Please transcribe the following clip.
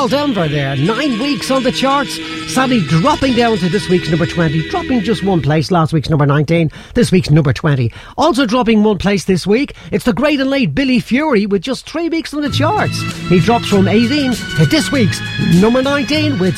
Paul Denver there, 9 weeks on the charts, sadly dropping down to this week's number 20, dropping just one place, last week's number 19, this week's number 20. Also dropping one place this week, it's the great and late Billy Fury with just 3 weeks on the charts. He drops from 18 to this week's number 19 with